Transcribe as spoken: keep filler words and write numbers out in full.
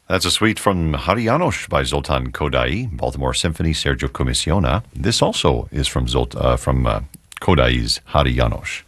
That's a suite from Hari János by Zoltán Kodály, Baltimore Symphony, Sergio Commissiona. This also is from Zolt, uh, from uh, Kodály's Hari János.